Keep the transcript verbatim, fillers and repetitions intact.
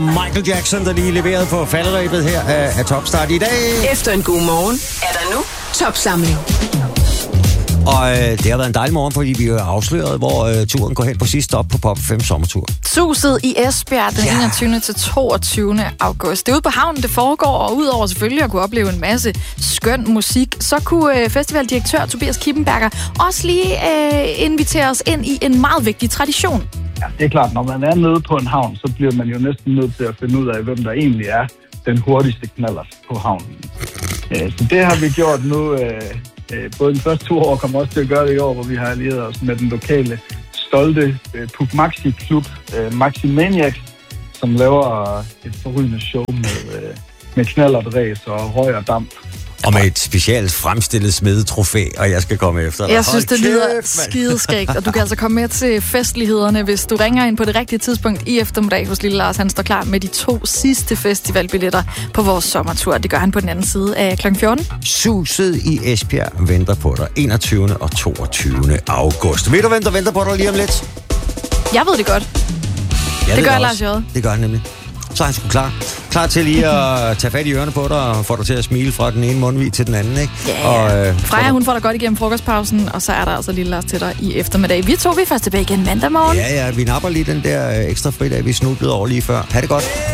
Michael Jackson, der lige leverede på falderæbet her af, af Topstart i dag. Efter en god morgen er der nu Topsamling. Og øh, det har været en dejlig morgen, fordi vi har afsløret, hvor øh, turen går hen på sidste stop på Pop fem Sommertur. Suset i Esbjerg den ja. enogtyvende til toogtyvende august. Det er ude på havnen, det foregår, og udover selvfølgelig at kunne opleve en masse skøn musik, så kunne øh, festivaldirektør Tobias Kippenberger også lige øh, invitere os ind i en meget vigtig tradition. Ja, det er klart, når man er nede på en havn, så bliver man jo næsten nødt til at finde ud af, hvem der egentlig er den hurtigste knallert på havnen. Øh, så det har vi gjort nu. Øh, Både de første to år kommer også til at gøre det i år, hvor vi har allieret os med den lokale, stolte uh, Puk Maxi-klub, uh, Maxi Maniacs, som laver et forrygende show med, uh, med knallertræs og røg og damp. Og med et specielt fremstillet smedetrofæ, og jeg skal komme efter dig. Jeg synes, det lyder skideskægt, og du kan altså komme med til festlighederne, hvis du ringer ind på det rigtige tidspunkt i eftermiddag hos Lille Lars. Han står klar med de to sidste festivalbilletter på vores sommertur. Det gør han på den anden side af klokken fjorten. Suset i Esbjerg venter på dig enogtyvende og toogtyvende august. Ved du, hvem der venter på dig lige om lidt? Jeg ved det godt. Jeg det gør det Lars J. Det gør han nemlig. Så er han sgu klar. Klar til lige at tage fat i ørerne på dig og få dig til at smile fra den ene mundvig til den anden, ikke? Ja, og, øh, Freja, hun får dig godt igennem frokostpausen, og så er der altså Lille Lars til dig i eftermiddag. Vi to, vi er først tilbage igen mandag morgen. Ja, ja, vi napper lige den der ekstra fridag, vi snublede over lige før. Ha' det godt.